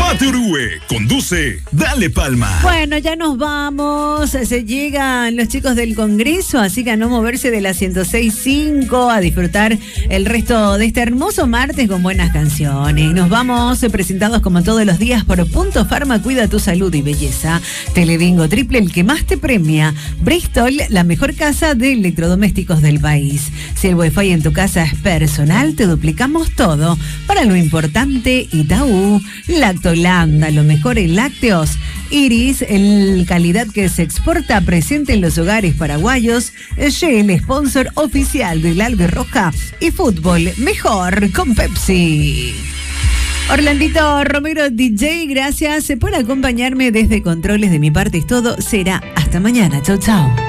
Mate Orue, conduce Dale Palma. Bueno, ya nos vamos. Se llegan los chicos del Congreso, así que a no moverse de la 106.5, a disfrutar el resto de este hermoso martes con buenas canciones. Nos vamos presentados como todos los días por Punto Pharma, cuida tu salud y belleza. Telebingo triple, el que más te premia. Bristol, la mejor casa de electrodomésticos del país. Si el Wi-Fi en tu casa es personal, te duplicamos todo. Para lo importante, Itaú. Lactolanda, lo mejor en lácteos. Iris, el calidad que se exporta, presente en los hogares paraguayos. Shell, sponsor oficial del Albe Roja. Y fútbol, mejor con Pepsi. Orlandito Romero, DJ, gracias por acompañarme desde Controles. De mi parte es todo. Será hasta mañana. Chau, chau.